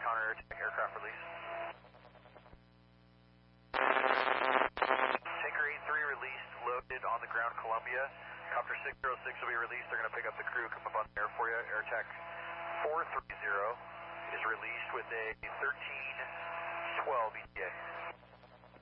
counter aircraft release. Tinker 83 released, loaded on the ground, Columbia. Copter 606 will be released. They're going to pick up the crew, come up on the air for you. AirTech 430 is released with a 1312 ETA.